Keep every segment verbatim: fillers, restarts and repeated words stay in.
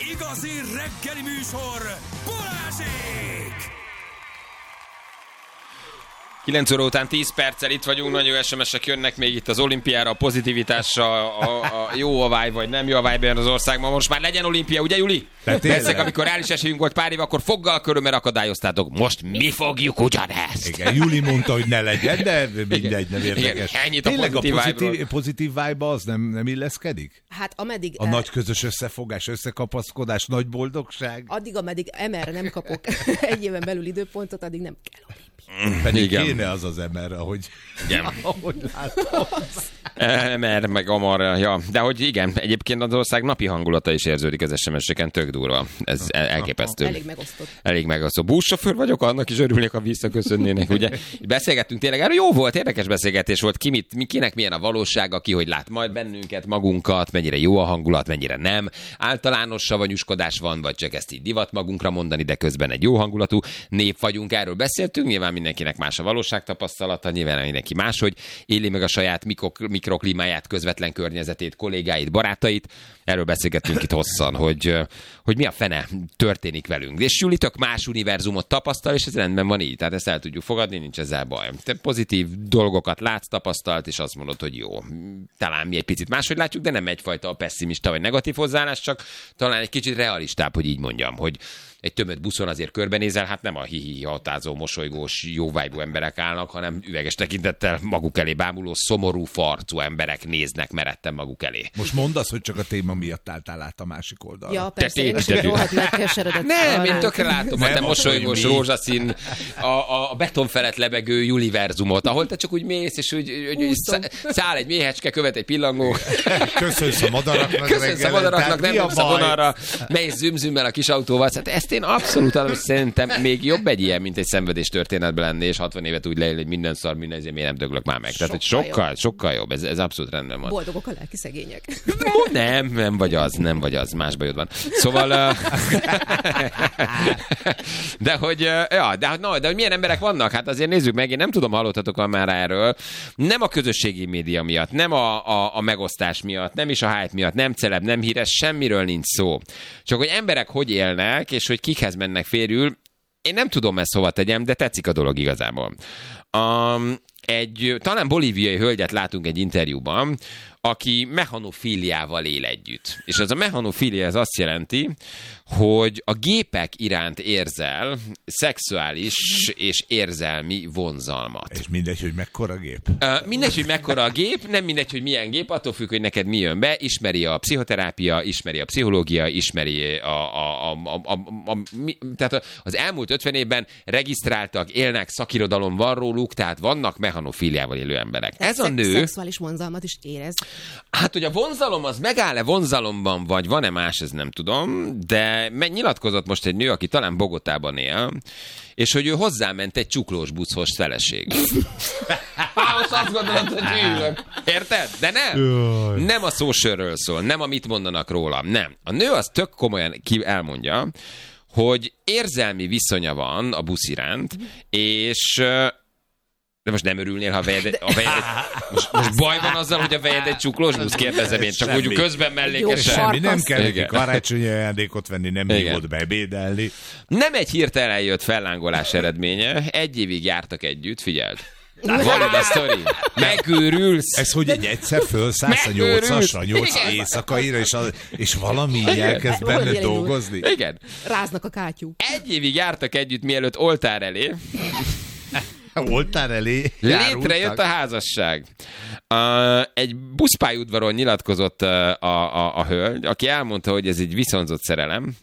Igazi reggeli műsor, Balázsék! kilenc óra után tíz perccel itt vagyunk, nagyon es em es-ek jönnek még itt az olimpiára, a pozitivitással, a, a jó a vibe, vagy nem jó a vibe az országban. Most már legyen olimpia, ugye Juli? Persze, amikor reális esélyünk volt pár év, akkor foggal körömmel akadályoztátok. Most mi fogjuk ugyanezt. Igen, Juli mondta, hogy ne legyen, de mindegy, nem érdekes. Igen, ennyit a tényleg pozitív, a pozitív, pozitív vibe az nem, nem illeszkedik? Hát ameddig... A nagy közös összefogás, összekapaszkodás, nagy boldogság? Addig, ameddig em erre nem kapok egy éven belül időpontot, addig nem kell olimpia. Pedig igen. kéne az az em er, ahogy, igen. ahogy látom. em er, meg Amar, ja. De hogy igen, egyébként az ország napi hangulata is érződik az es em es-eken, tök durva. Ez elképesztő. Elég megosztott. Elég megosztott. Buszsofőr vagyok, annak is örülnék, ha visszaköszönnének, ugye? Beszélgettünk tényleg, erről jó volt, érdekes beszélgetés volt, ki mit, kinek milyen a valósága, ki hogy lát majd bennünket, magunkat, mennyire jó a hangulat, mennyire nem. Általános savanyúskodás van, vagy csak ezt így divat magunkra mondani, de közben egy jó hangulatú nép vagyunk, erről beszéltünk, nyilván mindenkinek más a valóságtapasztalata, nyilván mindenki máshogy éli meg a saját mikro- mikroklímáját, közvetlen környezetét, kollégáit, barátait. Erről beszélgettünk itt hosszan, hogy, hogy mi a fene történik velünk. És Juli tök más univerzumot tapasztal, és ez rendben van így. Tehát ezt el tudjuk fogadni, nincs ezzel baj. Te pozitív dolgokat látsz, tapasztalt, és azt mondod, hogy jó. Talán mi egy picit máshogy látjuk, de nem egyfajta pessimista vagy negatív hozzáállás, csak talán egy kicsit realistább, hogy így mondjam, hogy egy tömött buszon azért körbenézel, hát nem a hihi hatázó, mosolygós, jó vibe-ú emberek állnak, hanem üveges tekintettel maguk elé bámuló, szomorú farcú emberek néznek meretten maguk elé. Most mondd azt, hogy csak a téma miatt álltál át a másik oldalra. Ja, persze, Te én is rohadt megkeseredett. Nem, én tökre látom a te mosolygós, mi? rózsaszín, a, a, a beton felett lebegő univerzumot, ahol te csak úgy mész, és úgy, úgy, úgy száll egy méhecske, követ egy pillangó. Köszönsz a madaraknak. Köszönsz a madaraknak, nem rúgsz a vonalra, mész zümzümmel a kis autóval. Hát ezt én abszolút arra, szerintem még jobb egy ilyen, mint egy szenvedés történetben lenni, és hatvan évet úgy leél, hogy minden szar, minden, ezért miért nem döglök már meg. Tehát, hogy sokkal, jobb. sokkal jobb, ez, ez abszolút rendben van. Boldogok a lelki szegények. Nem, nem vagy az, nem vagy az, más bajod van. Szóval, uh... de hogy, uh, ja, de, no, de hogy milyen emberek vannak, hát azért nézzük meg, én nem tudom, hallottatok már erről, nem a közösségi média miatt, nem a, a, a megosztás miatt, nem is a hype miatt, nem celeb, nem híres, semmiről nincs szó. Csak hogy emberek hogy élnek, és hogy kikhez mennek férjül, én nem tudom ezt hova tegyem, de tetszik a dolog igazából. Um, egy talán bolíviai hölgyet látunk egy interjúban, aki mechanofíliával él együtt. És ez a mechanofília ez azt jelenti, hogy a gépek iránt érzel szexuális és érzelmi vonzalmat. És mindegy, hogy mekkora gép? Uh, mindegy, hogy mekkora a gép, nem mindegy, hogy milyen gép, attól függ, hogy neked mi jön be, ismeri a pszichoterápia, ismeri a pszichológia, ismeri a... a, a, a, a, a mi, tehát az elmúlt ötven évben regisztráltak, élnek, szakirodalom van róluk, tehát vannak mechanofíliával élő emberek. Tehát Ez a nő... szexuális vonzalmat is érez. Hát, hogy a vonzalom az megáll-e vonzalomban, vagy van-e más, ez nem tudom, de nyilatkozott most egy nő, aki talán Bogotában él, és hogy ő hozzáment egy csuklós buszhoz feleség. Most azt gondolod, hogy hűlök. Érted? De nem. Nem a szósörről szól, nem a mit mondanak rólam, nem. A nő az tök komolyan ki elmondja, hogy érzelmi viszonya van a busz iránt, és... De most nem örülnél, ha a vejed, a vejed most, most baj van azzal, hogy a vejed egy csuklós busz, kérdezem én, csak úgy közben mellékesen. Semmi, nem kell neki karácsonyi ajándékot venni, nem hívott beebédelni. Nem egy hirtelen jött fellángolás eredménye, egy évig jártak együtt, figyeld. Valid a sztori. Megőrülsz. Ez hogy egy egyszer fölszállsz a nyolcasra, nyolc éjszakaira, és, a, és valami így elkezd benned dolgozni. Igen. Ráznak a kátyú. Egy évig jártak együtt, mielőtt oltár elé. Oltár elé létrejött a házasság. Uh, egy buszpályaudvaron nyilatkozott uh, a, a, a hölgy, aki elmondta, hogy ez egy viszonzott szerelem.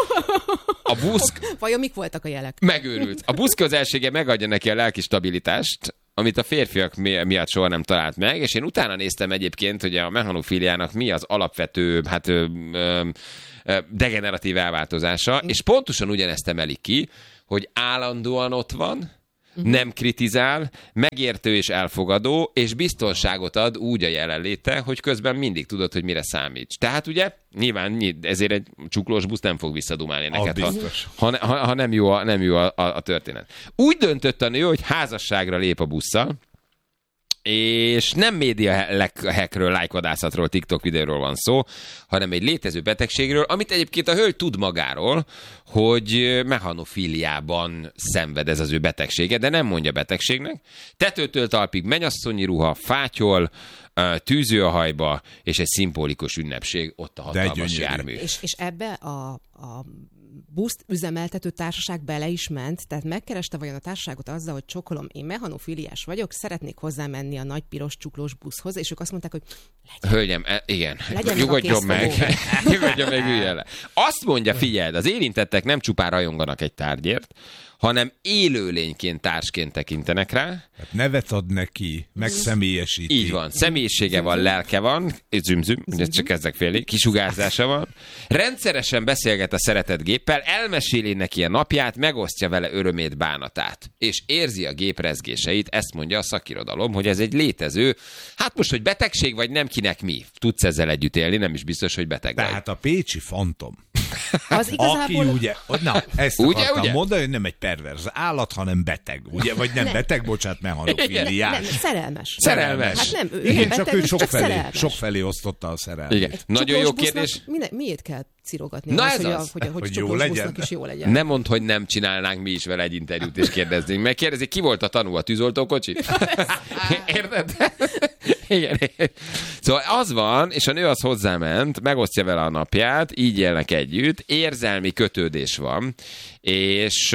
A busz... Vajon mik voltak a jelek? Megőrült. A busz közelsége megadja neki a lelki stabilitást, amit a férfiak mi- miatt soha nem talált meg, és én utána néztem egyébként, hogy a mechanofíliának mi az alapvető, hát ö, ö, ö, degeneratív elváltozása, és pontosan ugyanezt emelik ki, hogy állandóan ott van, nem kritizál, megértő és elfogadó, és biztonságot ad úgy a jelenléte, hogy közben mindig tudod, hogy mire számíts. Tehát ugye, nyilván ezért egy csuklós busz nem fog visszadumálni neked, ha, ha, ha, ha nem jó, a, nem jó a, a, a történet. Úgy döntött a nő, hogy házasságra lép a busszal, és nem média hackről, lájkvadászatról, TikTok videóról van szó, hanem egy létező betegségről, amit egyébként a hölgy tud magáról, hogy mechanofíliában szenved ez az ő betegsége, de nem mondja betegségnek. Tetőtől talpig mennyasszonyi ruha, fátyol, tűző a hajba, és egy szimbolikus ünnepség, ott a hatalmas jármű. És, és ebbe a, a buszt üzemeltető társaság bele is ment, tehát megkereste vajon a társaságot azzal, hogy csokolom, én mechanofiliás vagyok, szeretnék hozzámenni a nagy piros csuklós buszhoz, és ők azt mondták, hogy legyen. Hölgyem, e, igen, Legyen nyugodjon meg, nyugodjon meg, üljön le. Azt mondja, figyeld, az érintettek nem csupán rajonganak egy tárgyért, hanem élőlényként, társként tekintenek rá. Hát nevet ad neki, megszemélyesíti. Így van, személyisége van, lelke van, zümzüm, ugye csak kezdek félni, kisugárzása van. Rendszeresen beszélget a szeretett géppel, elmeséli neki a napját, megosztja vele örömét, bánatát. És érzi a gép rezgéseit, ezt mondja a szakirodalom, hogy ez egy létező, hát most, hogy betegség vagy nem, kinek mi. Tudsz ezzel együtt élni, nem is biztos, hogy beteg vagy. Tehát a pécsi fantom. Az igazából... Aki ugye, na, ezt ugye, akartam ugye? mondani, hogy nem egy perverz állat, hanem beteg, ugye? Vagy nem, nem. beteg, bocsánat, mechanofiliás. Nem, szerelmes. Szerelmes. Hát nem, ő Igen, beteg, csak ő csak sokfelé, szerelmes. sokfelé osztotta a szerelmet. Igen. Nagyon jó kérdés. Minden, miért kell cirogatni? Na az, ez hogy, az. A, hogy, a, hogy, Hogy hogy jó legyen. is jó legyen. Nem mondd, hogy nem csinálnánk mi is vele egy interjút, és kérdeznénk meg. Kérdezik, ki volt a tanú, a tűzoltókocsi? Érted? Igen. Szóval az van, és a nő az hozzáment, megosztja vele a napját, így élnek együtt, érzelmi kötődés van, és,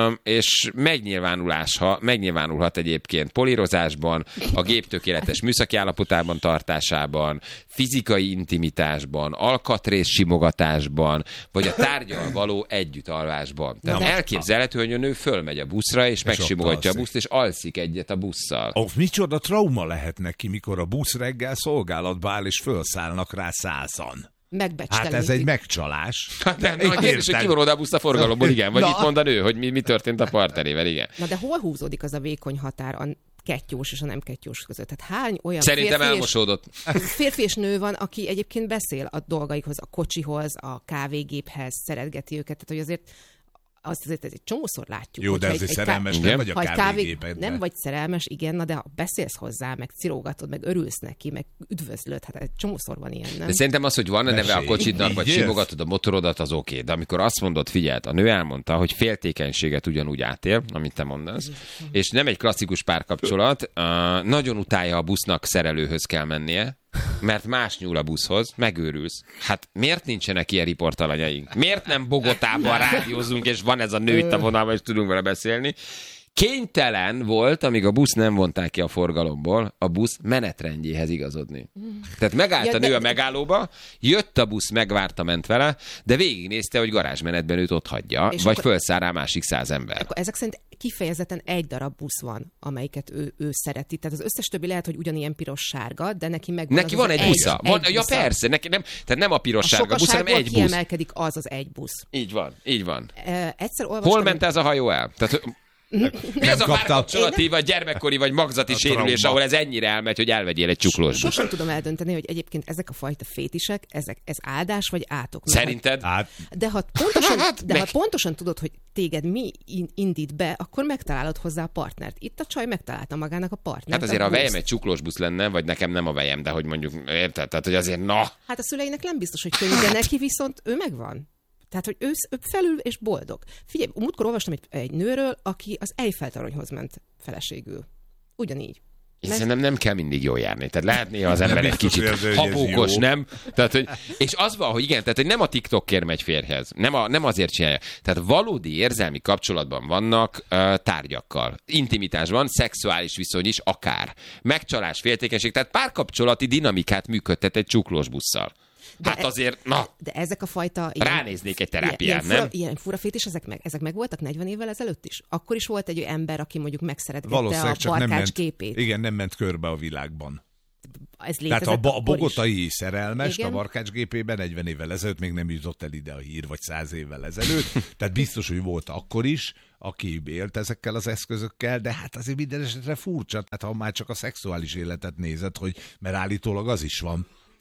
és megnyilvánulás, megnyilvánulhat egyébként polírozásban, a gép tökéletes műszaki állapotában tartásában, fizikai intimitásban, alkatrész simogatásban, vagy a tárgyal való együttalvásban. Tehát elképzelhető, hogy a nő fölmegy a buszra, és, és megsimogatja a buszt, és alszik egyet a busszal. Ó, micsoda trauma lehet neki, mikor a busz reggel szolgálatba áll, és fölszállnak rá százan. Hát ez egy megcsalás. Hát nem, nagy kérdés, hogy ki van oda a buszt a forgalomból, igen. Vagy na. Mit mond a nő, hogy mi, mi történt a partnerével, igen. Na de hol húzódik az a vékony határ a kettyós és a nem kettyós között? Tehát hány olyan Szerintem férfi elmosódott. És, férfi és nő van, aki egyébként beszél a dolgaikhoz, a kocsihoz, a kávégéphez, szeretgeti őket, tehát hogy azért azt azért egy csomószor látjuk. Jó, de egy, azért egy szerelmes ká... nem vagy a kávégépedben. Nem vagy szerelmes, igen, na de ha beszélsz hozzá, meg cirógatod, meg örülsz neki, meg üdvözlöd, hát egy csomószor van ilyen, nem? De szerintem az, hogy van a neve a kocsidnak, vagy simogatod a motorodat, az oké. Okay. De amikor azt mondod, figyeld, a nő elmondta, hogy féltékenységet ugyanúgy átél, amit te mondasz, és nem egy klasszikus párkapcsolat, uh, nagyon utálja a busznak, szerelőhöz kell mennie, mert más nyúl a buszhoz, megőrülsz. Hát miért nincsenek ilyen riportalanyaink? Miért nem Bogotában rádiózunk, és van ez a nő itt a vonalban, és tudunk vele beszélni? Kénytelen volt, amíg a busz nem vonták ki a forgalomból, a busz menetrendjéhez igazodni. Tehát megállt ja, a nő de... a megállóba, jött a busz, megvárta, ment vele, de végignézte, hogy garázsmenetben őt ott hagyja, és vagy akkor... fölszáll rá másik száz ember. Akkor ezek szerint kifejezetten egy darab busz van, amelyiket ő, ő szereti. Tehát az összes többi lehet, hogy ugyanilyen piros-sárga, de neki meg neki van egy busza. Van, ja persze, neki nem, tehát nem a piros-sárga busz, hanem egy busz. Kiemelkedik az az egy busz. Így van, így van. E, egyszer olvastam, hol ment ez a hajó el? Tehát, ez a párkapcsolati, vagy gyermekkori, vagy magzati sérülés, ahol ez ennyire elmegy, hogy elvegyél egy csuklós. Sosem tudom eldönteni, hogy egyébként ezek a fajta fétisek, ezek, ez áldás vagy átok. Szerinted? Hát, de ha pontosan, de ha pontosan tudod, hogy téged mi indít be, akkor megtalálod hozzá a partnert. Itt a csaj megtalálta magának a partnert. Hát azért, a vejem egy csuklós busz lenne, vagy nekem nem a vejem, de hogy mondjuk, érted? Tehát, hogy azért na. Hát a szüleinek nem biztos, hogy könnyű, de neki viszont ő megvan. Tehát, hogy ő, ő felül és boldog. Figyelj, múltkor olvastam egy, egy nőről, aki az Eiffel-toronyhoz ment feleségül. Ugyanígy. Én Mert... szerintem nem kell mindig jól járni. Tehát lehet néha az ember egy kicsit habókos, nem? Tehát, hogy, és az van, hogy igen, tehát hogy nem a TikTokért megy férjhez. Nem, a, nem azért csinálja. Tehát valódi érzelmi kapcsolatban vannak uh, tárgyakkal. Intimitásban, szexuális viszony is akár. Megcsalás, féltékenység, tehát párkapcsolati dinamikát működtet egy csuklós busszal. De hát azért, na, de ezek a fajta... Ilyen, ránéznék egy terápián, ilyen, nem? Ilyen fura, ilyen fura fétis, ezek meg, ezek meg voltak negyven évvel ezelőtt is? Akkor is volt egy ember, aki mondjuk megszeretgette a barkács képét. Igen, nem ment körbe a világban. Ez Tehát a, a bogotai is. szerelmes Igen? a barkács gépében negyven évvel ezelőtt még nem jutott el ide a hír, vagy száz évvel ezelőtt. Tehát biztos, hogy volt akkor is, aki élt ezekkel az eszközökkel, de hát azért minden esetre furcsa. Tehát ha már csak a szexuális életet nézed, hogy mert állítólag az is van.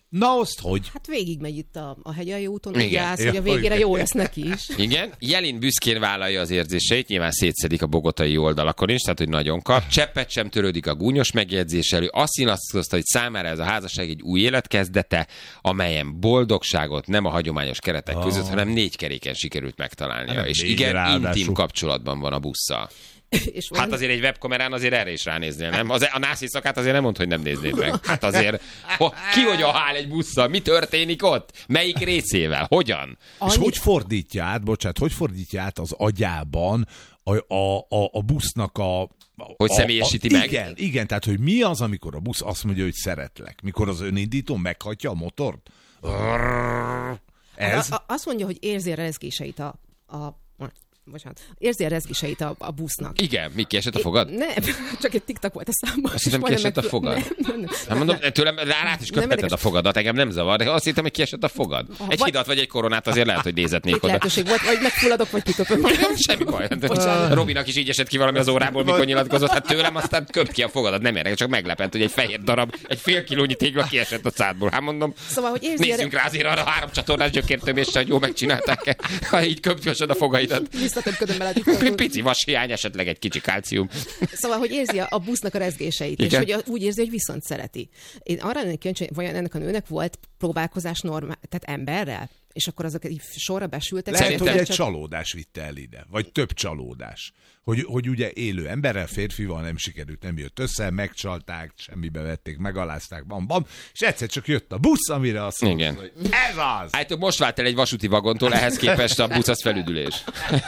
Na, azt hogy? Hát végigmegy itt a, a hegyalja úton, Igen. úgy állsz, Ja, hogy a végére igen. jó lesz neki is. Igen, Jelin büszkén vállalja az érzéseit, nyilván szétszedik a bogotai oldalakon is, tehát hogy nagyon kap. Cseppet sem törődik a gúnyos megjegyzéssel, ő azt nyilatkozta, hogy számára ez a házasság egy új élet kezdete, amelyen boldogságot nem a hagyományos keretek Ah. között, hanem négy keréken sikerült megtalálnia. Nem És négy, igen, ráadásul. intim kapcsolatban van a busszal. És Hát van- azért egy webkamerán azért erre is ránéznél, nem? Az, a nász éjszakát azért nem mondd, hogy nem néznéd meg. Hát azért, ho, ki hogy áll egy busszal? Mi történik ott? Melyik részével? Hogyan? És Annyit- hogy fordítja át, bocsánat, hogy fordítja át az agyában a, a, a, a busznak a... a Hogy a- személyesíti a, meg? Igen, igen, tehát hogy mi az, amikor a busz azt mondja, hogy szeretlek? Mikor az önindító meghatja a motort? Ez? A, a, azt mondja, hogy érzi a rezgéseit a... a bocsánat, érzi a rezgéseit a, a busznak. Igen, mi kiesett a fogad? Nem, csak egy TikTok volt a számban. Azt hittem, kiesett a fogad. Nem, nem, nem. Hát mondom, tőlem rá is Nem köpheted érdekes. a fogadat, engem nem zavar, de azt hittem, hogy kiesett a fogad. Egy vagy- hidat vagy egy koronát azért lehet, hogy nézetnék Két oda. lehetőség volt, vagy megfulladok, vagy kiköpöm. Semmi baj. Bocsánat. Robinak is így esett ki valami az órából, mikor nyilatkozott. Hát tőlem aztán köpt ki a fogadat, nem érdekel, csak meglepett, hogy egy fehér darab, egy fél kilónyi tégla kiesett a szádból. Hát mondom, Szóval, hogy érzi a nézzünk rá azért arra a három csatornás gyökértöméssel, hogy jól megcsinálták, ha így köpkösöd a fogaidat. visszatöpködöm bele a TikTokot. Pici vashiány, esetleg egy kicsi kálcium. Szóval, hogy érzi a, a busznak a rezgéseit, Igen. és hogy a, úgy érzi, hogy viszont szereti. Én arra lennék kíváncsi, hogy vajon ennek a nőnek volt próbálkozás normál, tehát emberrel? És akkor azok így sorra besültek. Lehet, Szerintem hogy egy csak- csalódás vitte el ide, vagy több csalódás. Hogy, hogy ugye élő emberrel, férfival nem sikerült, nem jött össze, megcsalták, semmibe vették, megalázták, bam, bam, és egyszer csak jött a busz, amire azt mondta, Igen. hogy ez az! Hát most vált el egy vasúti vagontól, ehhez képest a busz az felüdülés.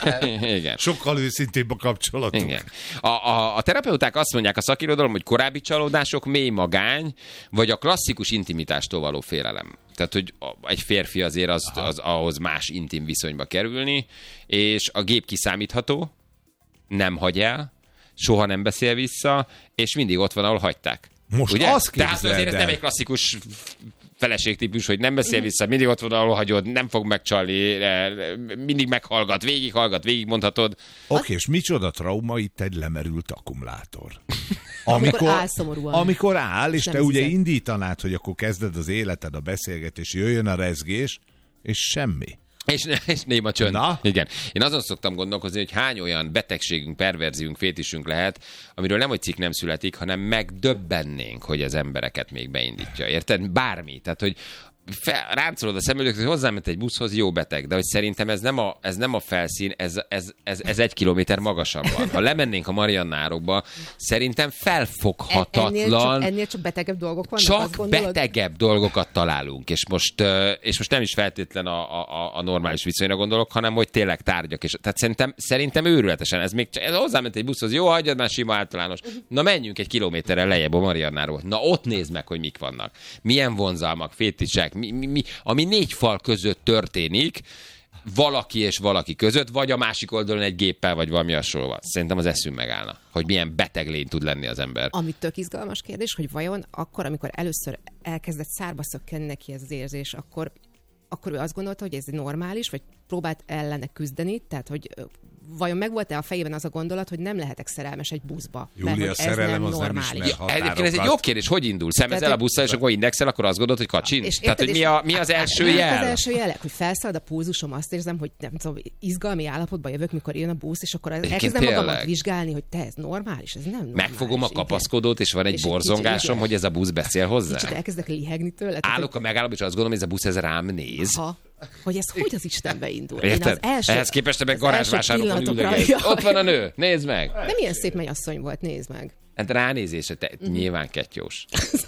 Igen. Sokkal őszintébb a kapcsolatunk. Igen. A, a, a terapeuták azt mondják a szakirodalom, hogy korábbi csalódások, mély magány, vagy a klasszikus intimitástól való félelem. Tehát, hogy a- egy férfi azért az, az ahhoz más intim viszonyba kerülni, és a gép kiszámítható, nem hagy el, soha nem beszél vissza, és mindig ott van, ahol hagyták. Most Ugye? azt Tehát képzeld azért ez el. nem egy klasszikus feleségtípus, hogy nem beszél vissza, mindig ott van, ahol hagyod, nem fog megcsalni, eh, mindig meghallgat, végighallgat, végigmondhatod. Oké, és micsoda trauma itt egy lemerült akkumulátor. Amikor áll szomorúan. Amikor áll, és Nem te ugye hiszed. indítanád, hogy akkor kezded az életed, a beszélgetés, jöjjön a rezgés, és semmi. És, és néma csönd. Na? Igen. Én azon szoktam gondolkozni, hogy hány olyan betegségünk, perverziünk, fétisünk lehet, amiről nem, hogy cikk nem születik, hanem megdöbbennénk, hogy az embereket még beindítja. Érted? Bármi. Tehát, hogy fel, ráncolod a szemüldököt, hogy hozzáment egy buszhoz, jó beteg, de hogy szerintem ez nem a, ez nem a felszín, ez, ez, ez, ez egy kilométer magasabb van. Ha lemennénk a Mariannárokba, szerintem Ennél felfoghatatlan, csak, ennél csak betegebb dolgok vannak, azt csak gondolod? betegebb dolgokat találunk, és most, ö, és most nem is feltétlen a, a, a normális viszonyra gondolok, hanem hogy tényleg tárgyak. És, tehát szerintem, szerintem őrületesen, ez még csak, ez hozzáment egy buszhoz, jó, hagyjad már sima általános. Na menjünk egy kilométerrel lejjebb a Mariannáról. Na ott nézd meg, hogy mik vannak. Milyen vonzalmak, fétisek, mi, mi, mi, ami négy fal között történik, valaki és valaki között, vagy a másik oldalon egy géppel, vagy valami hasonló. Szerintem az eszünk megállna, hogy milyen beteg lény tud lenni az ember. Ami tök izgalmas kérdés, hogy vajon akkor, amikor először elkezdett szárba szökkenni neki ez az érzés, akkor, akkor ő azt gondolta, hogy ez normális, vagy próbált ellene küzdeni, tehát hogy ö, vajon megvolt-e a fejében az a gondolat, hogy nem lehetek szerelmes egy buszba? Júlia, mert hogy ez szerelem nem az nem normális. ismer Egyébként ez egy határokat. jó kérdés, hogy indul? Szemezel Tehát, a busszal, és akkor indexel, akkor azt gondolod, hogy kacsint? És Tehát, érted, hogy mi, és- a, mi az első Mik jel? Az első jelek, hogy felszalad a pulzusom, azt érzem, hogy nem tudom, izgalmi állapotba jövök, mikor jön a busz, és akkor elkezdem magamat tényleg. vizsgálni, hogy te ez normális, ez nem normális. Megfogom a igen. kapaszkodót, és van egy És egy borzongásom, kicsit, igen. hogy ez a busz beszél hozzá? Kicsit elkezdek lihegni tőle. tehát, Állok a megállóban, és azt gondolom, hogy ez a busz ez rám néz. Ha, hogy ez hogy az Istenbe indul. Én Érted? az első, Ehhez képest te meg az első garázsvásárokon pillanatokra- üldögélsz. Jaj. Ott van a nő, nézd meg! De milyen szép mennyasszony volt, nézd meg. Hát ránézése, te, nyilván kettyós.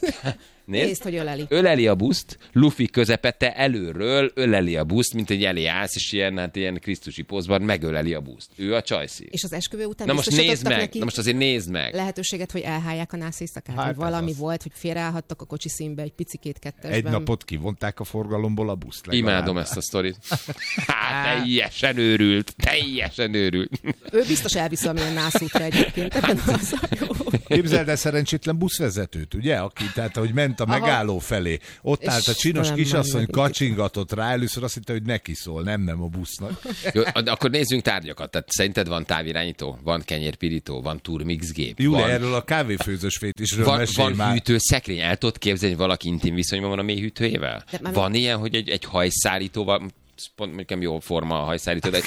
Nézd, Nézd, hogy öleli. öleli a buszt, Luffy közepette előről öleli a buszt, mint egy elé állsz, és ilyen, hát ilyen krisztusi pózban megöleli a buszt. Ő a csajszi. És az esküvő után Na most nézd biztosítottak meg, neki na most azért nézd meg. lehetőséget, hogy elhálják a nász éjszakát, Hát hogy ez valami az. volt, hogy félreállhattak a kocsi színbe egy picikét kettesben. Egy napot kivonták a forgalomból a buszt. legalább. Imádom ezt a sztorit. Hát teljesen őrült, teljesen őrült. Ő biztos elvisz valamilyen nászútra egyébként. Ebben az a jó. Képzeld el szerencsétlen buszvezetőt, ugye? Aki, tehát, hogy ment ment a megálló felé. Ott állt a csinos kisasszony, kacsingatott rá, először azt hitte, hogy neki szól, nem, nem a busznak. Jó, akkor nézzünk tárgyakat. Tehát szerinted van távirányító, van kenyérpirító, van turmixgép, Júli, van, erről a kávéfőzős fétisről van, mesélj van már. hűtőszekrény. El tudod képzelni, hogy valaki intim viszonyban van a mély hűtőjével? Van ilyen, hogy egy, egy hajszárítóval, pont mondjuk nem jó forma a hajszárító, de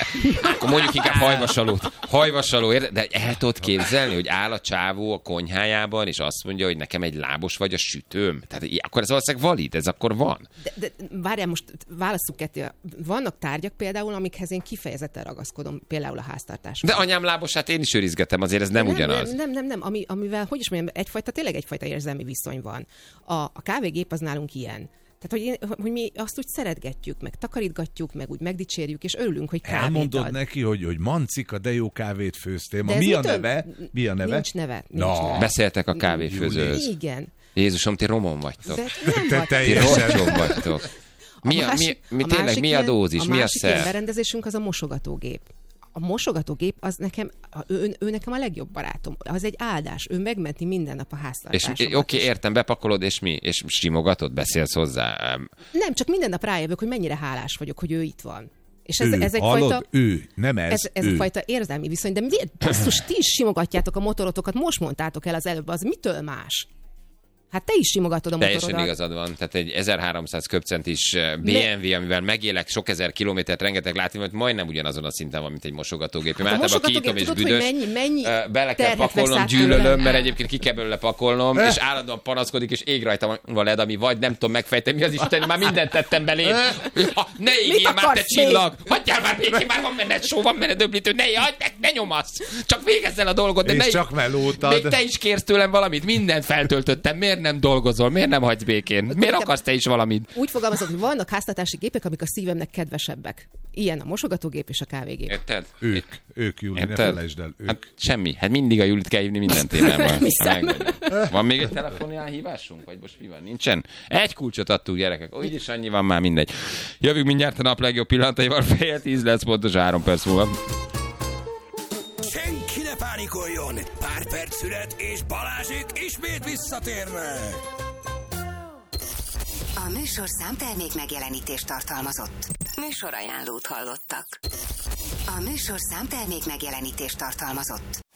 akkor mondjuk inkább hajvasalót. Hajvasaló, de el tudod képzelni, hogy áll a csávó a konyhájában, és azt mondja, hogy nekem egy lábos vagy a sütőm. Tehát akkor ez valószínűleg valid, ez akkor van. De, de várjál, most válasszuk ketté. Vannak tárgyak például, amikhez én kifejezetten ragaszkodom, például a háztartásban. De anyám lábosát én is őrizgetem, azért ez nem, nem ugyanaz. Nem, nem, nem, nem. Ami, amivel, hogy is mondjam, egyfajta, tényleg egyfajta érzelmi viszony van. A, a kávégép az nálunk ilyen. Tehát, hogy, én, hogy mi azt úgy szeretgetjük, meg takarítgatjuk, meg úgy megdicsérjük, és örülünk, hogy kávét Elmondod ad. neki, hogy, hogy Mancika, de jó kávét főztél. Ma De ez mi a mitől? neve? Mi a neve? Nincs neve. Nincs Na. neve. Beszéltek a kávéfőzőhöz. Igen. Jézusom, ti romon vagytok. De nem Te vagy. Ti teljesen. rosszom vagytok. Mi a, másik- mi, mi a tényleg, másik mi a ilyen- dózis, a mi a másik ilyen szer? berendezésünk az a mosogatógép. A mosogatógép az nekem, ő, ő nekem a legjobb barátom. Az egy áldás. Ő megmenti minden nap a És háztartásomat. oké, okay, értem, bepakolod, és mi? És simogatod, beszélsz hozzá. Nem, csak minden nap rájövök, hogy mennyire hálás vagyok, hogy ő itt van. És ez, Ő, ez egy hallod? fajta... Ő, nem ez, Ez, ez ő. a fajta érzelmi viszony, de miért basszus, ti is simogatjátok a motorotokat, most mondtátok el az előbb, az mitől más? Hát te is simogatod a Teljesen motorodat. igazad van. Tehát egy ezerháromszáz köbcentis bé em vé, amivel megélek sok ezer kilométert, rengeteg látni, hogy majdnem ugyanazon a szinten van, mint egy mosogatógép. Hát a Általában mosogatógép, kiítom és tudod, büdös. hogy mennyi- mennyi Ö, Bele kell terhet pakolnom, vesz át gyűlölöm, tőlem. mert egyébként ki kell belőle pakolnom, és állandóan panaszkodik, és ég rajta van led, ami vagy nem tudom megfejteni, mi az Isten, már mindent tettem belé. Ha, ne égjél már, te akarsz még? csillag! Hagyjál már békén, már van benne só, van benne döblítő, ne, hagyd, ne, ne nyomasz! Csak végezz el a dolgot, de És ne, csak melótad. még te is kérsz tőlem valamit, mindent feltöltöttem, miért nem dolgozol, miért nem hagysz békén? Miért akarsz te is valamit? Úgy fogalmazok, hogy vannak háztartási gépek, amik a szívemnek kedvesebbek. Ilyen a mosogatógép és a kávégép. Érted? Ők, ők, Júli, ne Érted? felejtsd el. Ők. Hát semmi. Hát mindig a Julit kell hívni minden témában. Hiszem. Megvan. Van még egy telefonhívásunk? Vagy most mi van? Nincsen? Egy kulcsot adtuk, gyerekek. Úgy is annyi van, már mindegy. Jövünk mindjárt a nap legjobb pillanataival. Fél tíz lesz pontos három perc múlva. Senki ne pánikoljon! Pár perc szület, és Balázsék ismét visszatérnek! A műsor számtermék megjelenítést tartalmazott. Műsor ajánlót hallottak. A műsor számtermék megjelenítést tartalmazott.